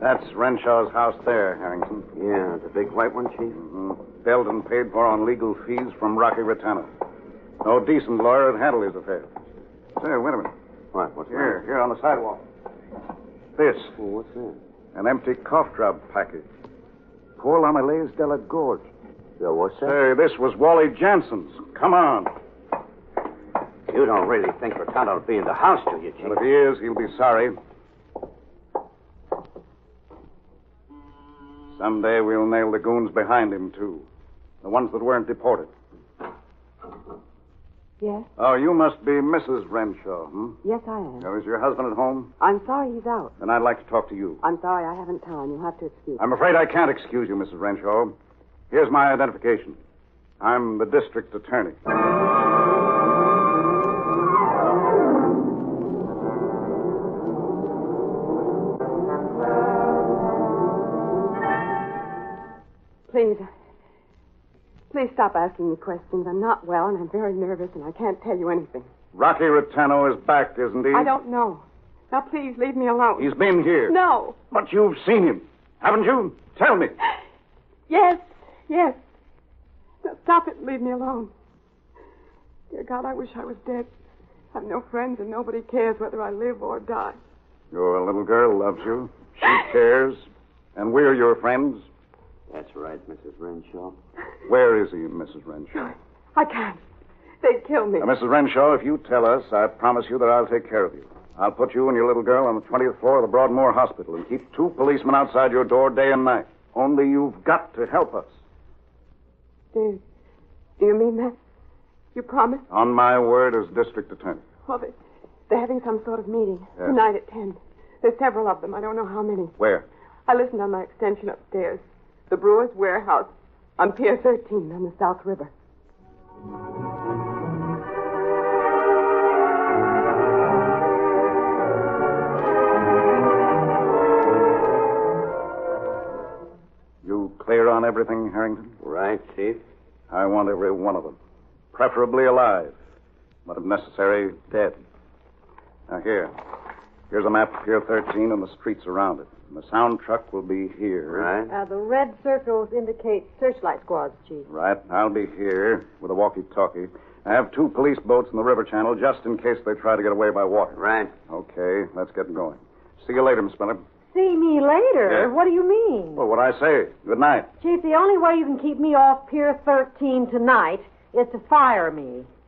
That's Renshaw's house there, Harrington. Yeah, the big white one, Chief? Mm-hmm. Built and paid for on legal fees from Rocky Rotano. No decent lawyer would handle his affairs. Say, wait a minute. What? What's Here on the sidewalk. This. Oh, what's that? An empty cough drop package. Pour Lamelaise de la Gorge. So what's that? Say, this was Wally Jansen's. Come on. You don't really think Rotano will be in the house, do you, Chief? Well, if he is, he'll be sorry. Someday we'll nail the goons behind him, too. The ones that weren't deported. Yes? Oh, you must be Mrs. Renshaw, hmm? Yes, I am. Now, is your husband at home? I'm sorry he's out. Then I'd like to talk to you. I'm sorry I haven't time. You'll have to excuse me. I'm afraid I can't excuse you, Mrs. Renshaw. Here's my identification. I'm the district attorney. Please stop asking me questions. I'm not well, and I'm very nervous, and I can't tell you anything. Rocky Rotano is back, isn't he? I don't know. Now, please, leave me alone. He's been here. No. But you've seen him, haven't you? Tell me. Yes. Now, stop it and leave me alone. Dear God, I wish I was dead. I have no friends, and nobody cares whether I live or die. Your little girl loves you. She cares. And we're your friends. That's right, Mrs. Renshaw. Where is he, Mrs. Renshaw? I can't. They'd kill me. Now, Mrs. Renshaw, if you tell us, I promise you that I'll take care of you. I'll put you and your little girl on the 20th floor of the Broadmoor Hospital and keep 2 policemen outside your door day and night. Only you've got to help us. Do you mean that? You promise? On my word as district attorney. Well, they're having some sort of meeting. Yes. Tonight at 10. There's several of them. I don't know how many. Where? I listened on my extension upstairs. The Brewer's Warehouse on Pier 13 on the South River. You clear on everything, Harrington? Right, Chief. I want every one of them. Preferably alive. But if necessary, dead. Now, here's a map of Pier 13 and the streets around it. And the sound truck will be here. Right. The red circles indicate searchlight squads, Chief. Right. I'll be here with a walkie-talkie. I have 2 police boats in the river channel just in case they try to get away by water. Right. Okay, let's get going. See you later, Miss Miller. See me later? Yeah. What do you mean? Well, what I say. Good night. Chief, the only way you can keep me off Pier 13 tonight is to fire me.